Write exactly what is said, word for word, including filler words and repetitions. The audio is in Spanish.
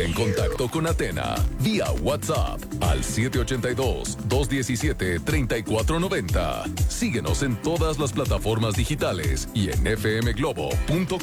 en contacto con Athena vía WhatsApp al siete ocho dos, dos uno siete, tres cuatro nueve cero. Síguenos en todas las plataformas digitales y en f m globo punto com.